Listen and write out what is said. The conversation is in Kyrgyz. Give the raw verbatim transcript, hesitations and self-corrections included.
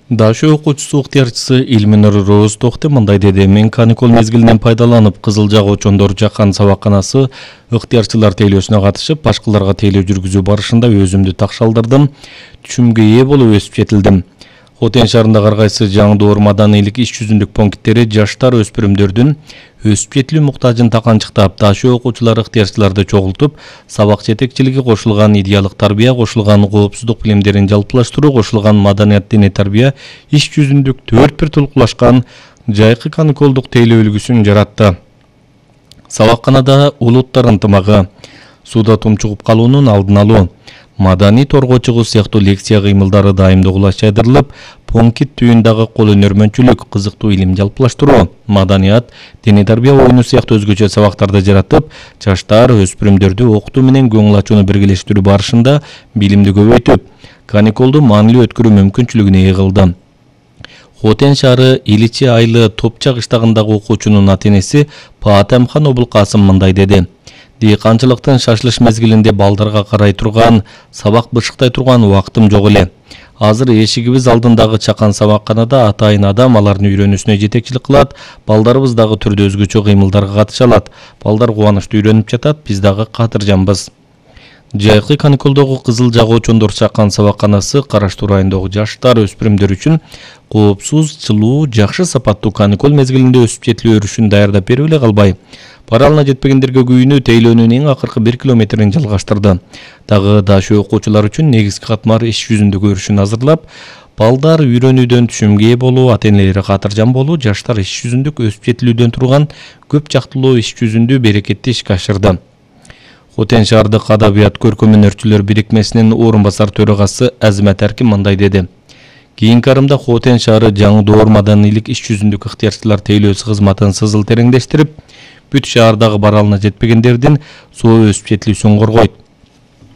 Дашы окуучусу ыктыярчысы Илминур Роз Токти мындай деди: "Мен каникул мезгилинен пайдаланып, Кызыл Жагуучондор жаккан сабакканасы ыктыярчылар тейлөөсүнө катышып, башкаларга тейлөө жүргүзүү барышында өзүмдү такшалдырдым, түшүмгө ээ болуп өсүп жетилдим. Хотен шаарындагы ар кайсы жаңдоор маданийлик иш жүзүндүк пункттери жаштар өспүрүмдөрдүн өсүп жетилүү муктажын таканчыктап, дашы окуучулар ыктыярчыларды чогултуп, сабак жетекчилиги кошулган идеалдык тарбия кошулган коопсуздук билимдерин жалпылаштыруу кошулган маданият диний тарбия иш жүзүндүк төрт бир толкулашкан жайкы каникулдук тейлөө үлгүсүн жаратты. Сабакканада улуттар ынтымагы, сууда тумчугуп калуунун алдын алуу, маданий торго чыгуу сыяктуу лекция кыймылдары дайымдыгыла чайдырылып, пункт түйүндагы кол өнөрмөнчүлүк, кызыктуу илим жалпылаштыруу, маданият, диний тарбия оюну сыяктуу өзгөчө сабактарды жаратып, жаштар, өспүрүмдөрдү окутуу менен көңүл ачууну биргелештирүү барышында билимди көбөйтүп, каникулду маанилүү өткөрүү мүмкүнчүлүгүнө ээ кылды. Хотен шаары Иличи Айлы Топча кыштагындагы окуучунун ата-энеси Паатемхан Обулкасым мындай деди: "Дыйканчылыктын шашылыш мезгилинде балдарга карай турган, сабак бышыктай турган убактым жок эле. Азыр эшигибиз алдындагы чакан сабакканада атайын адам алардын үйрөнүүсүнө жетекчилик кылат, балдарыбыз дагы түрдө өзгөчө кыймылдарга катыша алат. Балдар кубанычтуу үйрөнүп жатат, биз дагы катыржанбыз." Жайкы каникулдогу Кызыл Жагуучондор чакан сабакканасы караштуу райондогу жаштар, өспүрүмдөр үчүн коопсуз, чылуу, жакшы сапаттуу каникул мезгилинде өсүп жетилүү өрүшүн даярдап берип эле калбай, паралына жетпегендерге күйүнүү тейлөөнүн эң акыркы бир километрин жалгаштырды. Дагы дашы окуучулар үчүн негизги катмар иш жүзүндөгү өрүшүн азырлап, балдар үйрөнүүдөн түшүмгө ээ болуу, ата-энелери катыржан болуу, жаштар иш жүзүндүк өсүп жетилүүдөн турган көп жактылуу иш жүзүндө берекеттүү ишке ашырды. Хотен шаардык адабият көркөм өнөрчүлөр бирикмесинин орун басар төрагасы Азимат Эркин мындай деди: "Кийинки арымда Хотен шаары жаңдоор маданийлик иш жүзүндүк ыктыярчылар тейлөөсү кызматын сызыл тереңдештирип, бүт шаардагы баралына жетпегендердин соо өсүп жетилүүсүн коргойт.